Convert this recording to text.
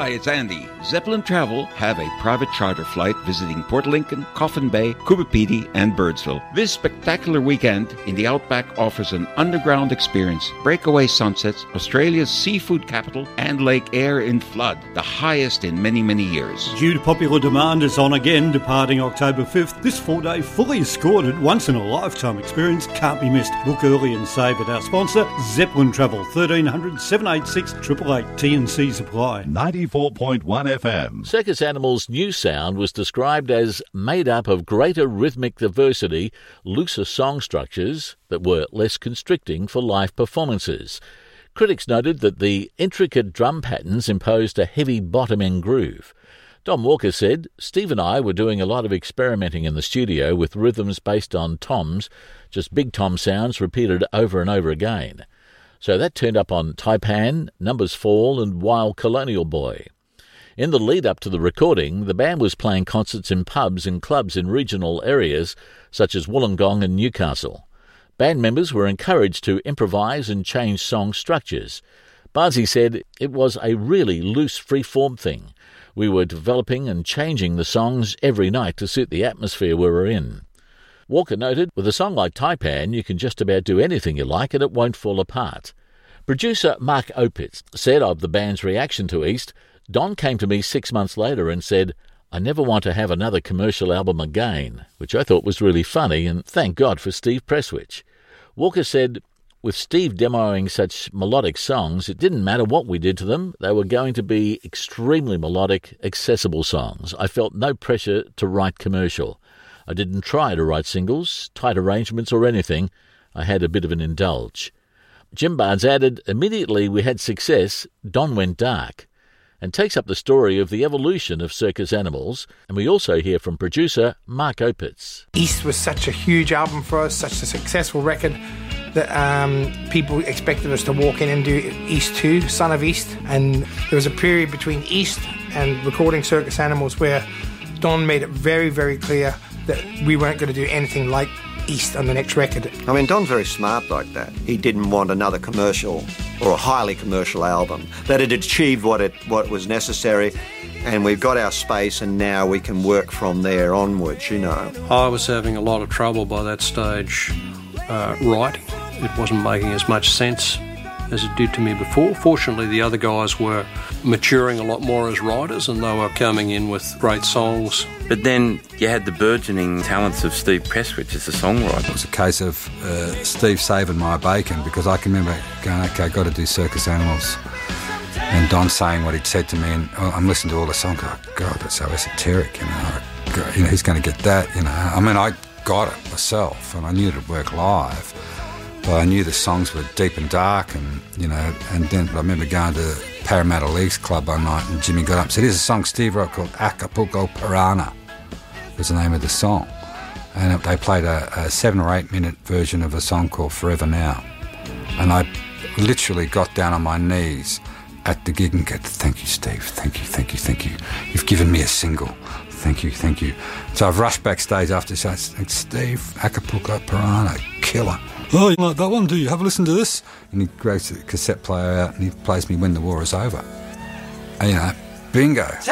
Hi, it's Andy. Zeppelin Travel have a private charter flight visiting Port Lincoln, Coffin Bay, Coopapedy, and Birdsville. This spectacular weekend in the Outback offers an underground experience, breakaway sunsets, Australia's seafood capital, and Lake Eyre in flood, the highest in many, many years. Due to popular demand, it's on again, departing October 5th. This 4-day, fully escorted, once-in-a-lifetime experience can't be missed. Book early and save at our sponsor, Zeppelin Travel, 1300 786 888. T&C Supply. 94.1 FM. Circus Animals' new sound was described as made up of greater rhythmic diversity, looser song structures that were less constricting for live performances. Critics noted that the intricate drum patterns imposed a heavy bottom-end groove. Don Walker said, "Steve and I were doing a lot of experimenting in the studio with rhythms based on toms, just big tom sounds repeated over and over again. So that turned up on Taipan, Numbers Fall and Wild Colonial Boy." In the lead-up to the recording, the band was playing concerts in pubs and clubs in regional areas such as Wollongong and Newcastle. Band members were encouraged to improvise and change song structures. Bardsey said it was a really loose, free-form thing. We were developing and changing the songs every night to suit the atmosphere we were in. Walker noted, with a song like Taipan, you can just about do anything you like and it won't fall apart. Producer Mark Opitz said of the band's reaction to East, "Don came to me 6 months later and said, 'I never want to have another commercial album again,' which I thought was really funny, and thank God for Steve Presswich." Walker said, "With Steve demoing such melodic songs, it didn't matter what we did to them. They were going to be extremely melodic, accessible songs. I felt no pressure to write commercial. I didn't try to write singles, tight arrangements or anything. I had a bit of an indulge." Jim Barnes added, "Immediately we had success, Don went dark," and takes up the story of the evolution of Circus Animals, and we also hear from producer Mark Opitz. East was such a huge album for us, such a successful record, that people expected us to walk in and do East 2, Son of East, and there was a period between East and recording Circus Animals where Don made it very, very clear that we weren't going to do anything like East on the next record. I mean, Don's very smart like that. He didn't want another commercial or a highly commercial album, that it achieved what was necessary, and we've got our space and now we can work from there onwards, you know. I was having a lot of trouble by that stage writing. It wasn't making as much sense as it did to me before. Fortunately, the other guys were maturing a lot more as writers and they were coming in with great songs. But then you had the burgeoning talents of Steve Presswich as a songwriter. It was a case of Steve saving my bacon, because I can remember going, okay, got to do Circus Animals. And Don saying what he'd said to me, and I'm listening to all the songs, oh, God, that's so esoteric, he's going to get that, I mean, I got it myself and I knew it'd work live. But I knew the songs were deep and dark, and then I remember going to Parramatta Leagues Club one night, and Jimmy got up and said, "Here's a song Steve wrote called Acapulco Piranha," was the name of the song. And they played a 7 or 8 minute version of a song called Forever Now. And I literally got down on my knees at the gig and go, "Thank you, Steve, thank you, thank you, thank you. You've given me a single. Thank you, thank you." So I've rushed backstage after saying, "Steve, Acapulco Piranha, killer. Oh, you like that one, do you? Have a listen to this." And he grabs the cassette player out and he plays me When the War Is Over. And, bingo.